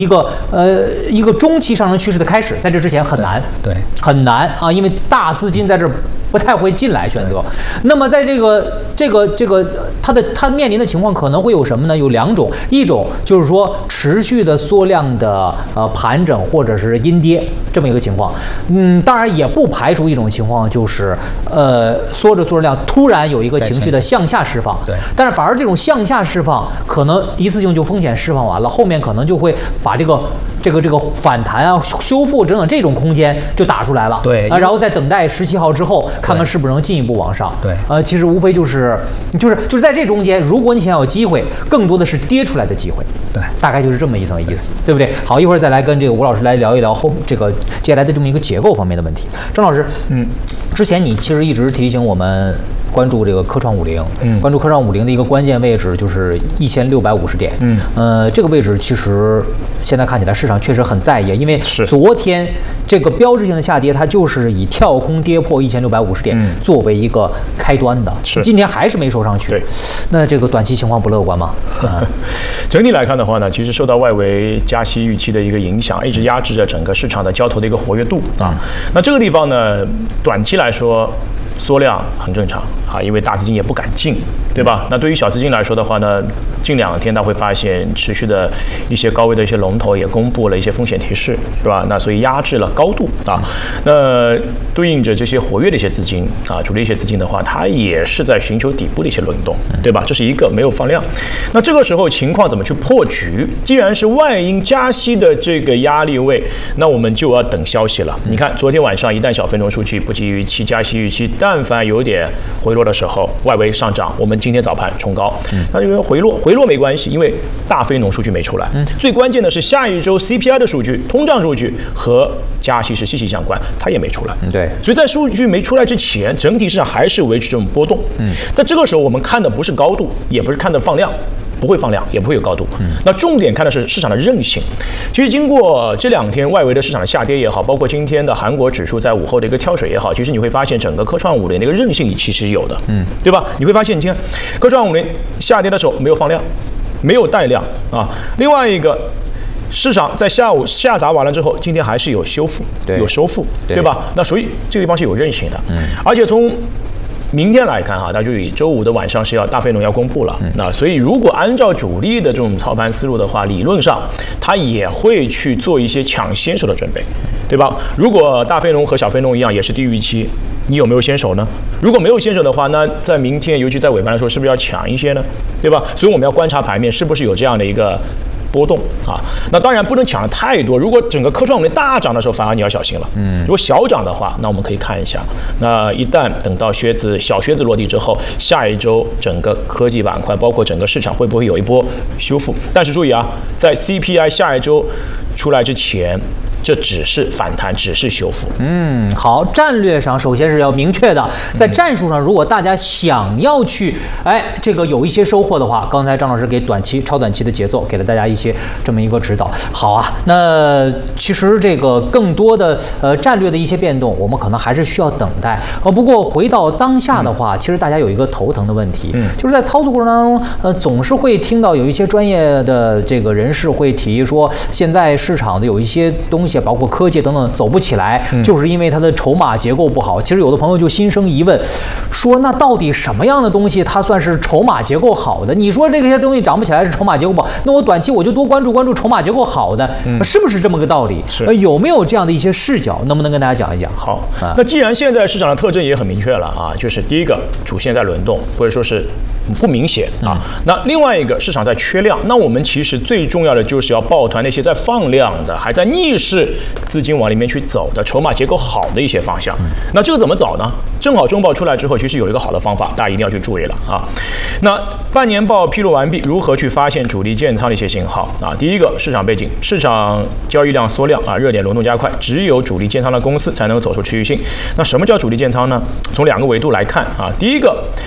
一个中期上升趋势的开始，在这之前很难， 对， 很难啊，因为大资金在这儿不太会进来选择。那么在这个它面临的情况可能会有什么呢？有两种，一种就是说持续的缩量的盘整或者是阴跌这么一个情况。当然也不排除一种情况，就是缩着量突然有一个情绪的向下释放。 对， 但是反而这种向下释放可能一次性就风险释放完了，后面可能就会把这个反弹啊、修复等等这种空间就打出来了。 对， 然后再等待17号之后，看看是不是能进一步往上。 对， 其实无非就是在这中间，如果你想有机会，更多的是跌出来的机会。 对， 大概就是这么一层意思，对不对？好，一会儿再来跟这个吴老师来聊一聊接下来的这么一个结构方面的问题。郑老师，之前你其实一直提醒我们关注这个科创50，关注科创50的一个关键位置就是1650点，这个位置其实现在看起来市场确实很在意，因为昨天这个标志性的下跌，它就是以跳空跌破1650点作为一个开端的，今天还是没收上去， 对， 那这个短期情况不乐观吗？ 整体来看的话呢，其实受到外围加息预期的一个影响，一直压制着整个市场的交投的一个活跃度啊。那这个地方呢，短期来说缩量很正常啊，因为大资金也不敢进，对吧？那对于小资金来说的话呢，近2天他会发现持续的一些高位的一些龙头也公布了一些风险提示，是吧？那所以压制了高度啊。那对应着这些活跃的一些资金啊，主力一些资金的话，它也是在寻求底部的一些轮动，对吧？这是一个没有放量。那这个时候情况怎么去破局？既然是外因加息的这个压力位，那我们就要等消息了。你看昨天晚上一旦小非农数据不及预期，加息预期但凡有点回落的时候，外围上涨，我们今天早盘冲高，那这个回落没关系，因为大非农数据没出来。最关键的是下一周 CPI 的数据、通胀数据和加息是息息相关，它也没出来。 对， 所以在数据没出来之前，整体市场还是维持这种波动。在这个时候，我们看的不是高度，也不是看的放量。不会放量，也不会有高度。那重点看的是市场的韧性。其实经过这2天外围的市场的下跌也好，包括今天的韩国指数在午后的一个跳水也好，其实你会发现整个科创50那个韧性其实有的，对吧？你会发现，你看科创50下跌的时候没有放量，没有带量啊。另外一个，市场在下午下砸完了之后，今天还是有修复，有收复，对吧？那所以这个地方是有韧性的，而且从明天来看哈，那就以周5的晚上是要大非农要公布了，那所以如果按照主力的这种操盘思路的话，理论上它也会去做一些抢先手的准备，对吧？如果大非农和小非农一样也是低于预期，你有没有先手呢？如果没有先手的话，那在明天尤其在尾盘的时候，是不是要抢一些呢？对吧？所以我们要观察盘面是不是有这样的一个波动啊。那当然不能抢的太多，如果整个科创大涨的时候，反而你要小心了。如果小涨的话，那我们可以看一下，那一旦等到小靴子落地之后，下一周整个科技板块包括整个市场会不会有一波修复？但是注意啊，在 CPI 下一周出来之前，这只是反弹，只是修复。 好，战略上首先是要明确的，在战术上，如果大家想要去，这个有一些收获的话，刚才张老师给超短期的节奏给了大家一些这么一个指导。好啊，那其实这个更多的战略的一些变动，我们可能还是需要等待。不过回到当下的话，其实大家有一个头疼的问题，就是在操作过程当中，总是会听到有一些专业的这个人士会提说，现在市场的有一些东西，包括科技等等走不起来，就是因为它的筹码结构不好。其实有的朋友就心生疑问，说那到底什么样的东西它算是筹码结构好的？你说这些东西涨不起来是筹码结构不好，那我短期我就多关注筹码结构好的，是不是这么个道理？有没有这样的一些视角？能不能跟大家讲一讲？ 好，那既然现在市场的特征也很明确了啊，就是第一个主线在轮动，或者说是不明显啊。那另外一个市场在缺量，那我们其实最重要的就是要抱团那些在放量的，还在逆势资金往里面去走的，筹码结构好的一些方向。那这个怎么找呢？正好中报出来之后，其实有一个好的方法，大家一定要去注意了啊。那半年报披露完毕，如何去发现主力建仓的一些信号啊？第一个，市场背景，市场交易量缩量啊，热点轮动加快，只有主力建仓的公司才能走出区域性。那什么叫主力建仓呢？从2个维度来看啊，第一个，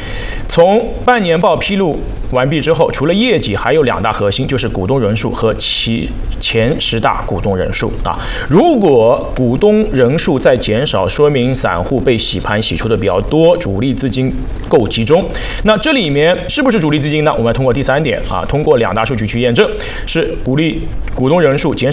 从半年报披露完毕之后，除了业绩，还有2大核心，就是股东人数和其前10大股东人数啊。如果股东人数在减少，说明散户被洗盘洗出的比较多，主力资金够集中。那这里面是不是主力资金呢？我们通过第3点啊，通过2大数据去验证，是股东人数减少。